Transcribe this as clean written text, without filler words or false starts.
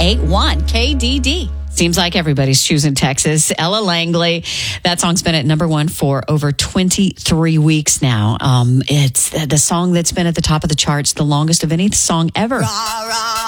981 KDD. Seems like everybody's choosing Texas. Ella Langley. That song's been at number one for over 23 weeks now. It's the song that's been at the top of the charts the longest of any song ever.